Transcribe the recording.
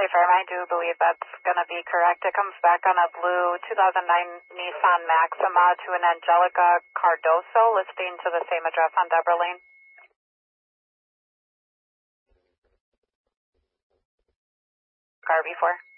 confirm, I do believe that's going to be correct. It comes back on a blue 2009 Nissan Maxima to an Angelica Cardoso, listing to the same address on Deborah Lane. Car before.